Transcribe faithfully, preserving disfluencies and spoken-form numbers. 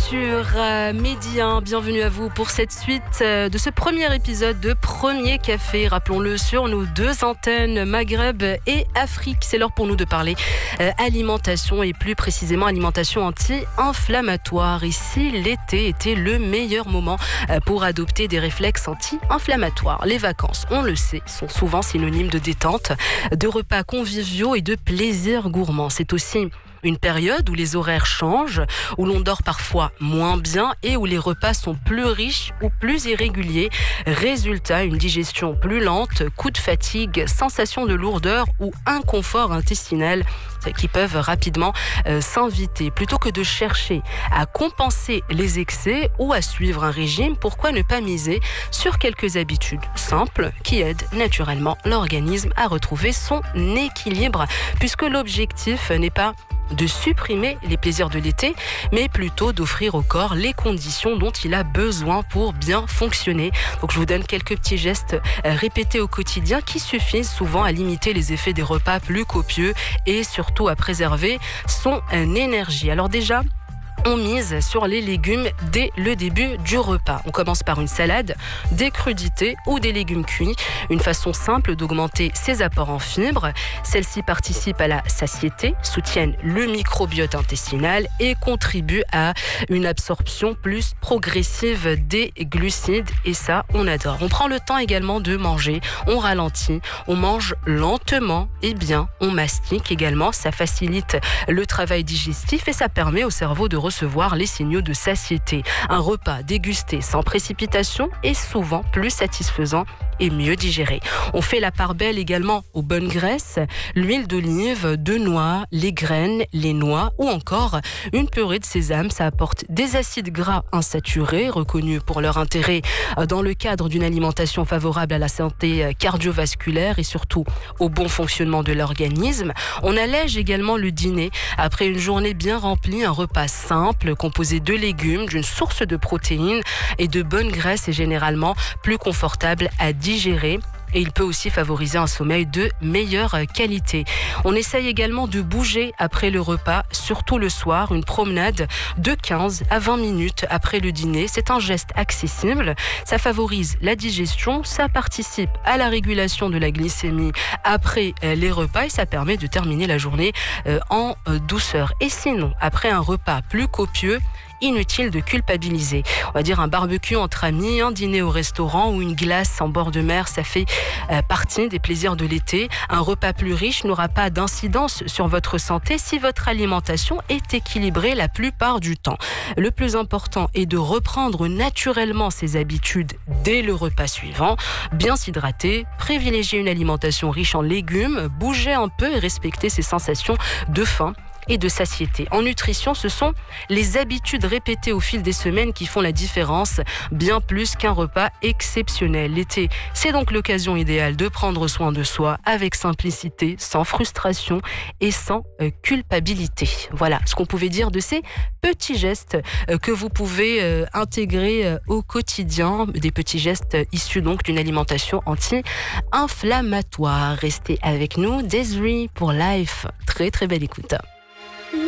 sur euh, Midi un. Bienvenue à vous pour cette suite euh, de ce premier épisode de Premier Café. Rappelons-le sur nos deux antennes Maghreb et Afrique. C'est l'heure pour nous de parler euh, alimentation et plus précisément alimentation anti-inflammatoire. Et si l'été était le meilleur moment euh, pour adopter des réflexes anti-inflammatoires, les vacances, on le sait, sont souvent synonymes de détente, de repas conviviaux et de plaisir gourmand. C'est aussi une période où les horaires changent, où l'on dort parfois moins bien et où les repas sont plus riches ou plus irréguliers. Résultat, une digestion plus lente, coup de fatigue, sensation de lourdeur ou inconfort intestinal qui peuvent rapidement euh, s'inviter. Plutôt que de chercher à compenser les excès ou à suivre un régime, pourquoi ne pas miser sur quelques habitudes simples qui aident naturellement l'organisme à retrouver son équilibre, puisque l'objectif n'est pas de supprimer les plaisirs de l'été, mais plutôt d'offrir au corps les conditions dont il a besoin pour bien fonctionner. Donc je vous donne quelques petits gestes répétés au quotidien qui suffisent souvent à limiter les effets des repas plus copieux et surtout à préserver son énergie. Alors déjà, on mise sur les légumes dès le début du repas. On commence par une salade, des crudités ou des légumes cuits. Une façon simple d'augmenter ses apports en fibres. Celles-ci participent à la satiété, soutiennent le microbiote intestinal et contribuent à une absorption plus progressive des glucides. Et ça, on adore. On prend le temps également de manger. On ralentit, on mange lentement et bien. On mastique également. Ça facilite le travail digestif et ça permet au cerveau de recevoir les signaux de satiété. Un repas dégusté sans précipitation est souvent plus satisfaisant et mieux digéré. On fait la part belle également aux bonnes graisses, l'huile d'olive, de noix, les graines, les noix ou encore une purée de sésame. Ça apporte des acides gras insaturés reconnus pour leur intérêt dans le cadre d'une alimentation favorable à la santé cardiovasculaire et surtout au bon fonctionnement de l'organisme. On allège également le dîner après une journée bien remplie. Un repas simple composé de légumes, d'une source de protéines et de bonnes graisses est généralement plus confortable à digérer. digérer et il peut aussi favoriser un sommeil de meilleure qualité. On essaye également de bouger après le repas, surtout le soir, une promenade de quinze à vingt minutes après le dîner. C'est un geste accessible, ça favorise la digestion, ça participe à la régulation de la glycémie après les repas et ça permet de terminer la journée en douceur. Et sinon, après un repas plus copieux, inutile de culpabiliser. On va dire un barbecue entre amis, un dîner au restaurant ou une glace en bord de mer, ça fait euh, partie des plaisirs de l'été. Un repas plus riche n'aura pas d'incidence sur votre santé si votre alimentation est équilibrée la plupart du temps. Le plus important est de reprendre naturellement ses habitudes dès le repas suivant. Bien s'hydrater, privilégier une alimentation riche en légumes, bouger un peu et respecter ses sensations de faim et de satiété. En nutrition, ce sont les habitudes répétées au fil des semaines qui font la différence, bien plus qu'un repas exceptionnel. L'été, c'est donc l'occasion idéale de prendre soin de soi avec simplicité, sans frustration et sans euh, culpabilité. Voilà ce qu'on pouvait dire de ces petits gestes euh, que vous pouvez euh, intégrer euh, au quotidien, des petits gestes euh, issus donc d'une alimentation anti-inflammatoire. Restez avec nous, Desiree pour Life. Très très belle écoute.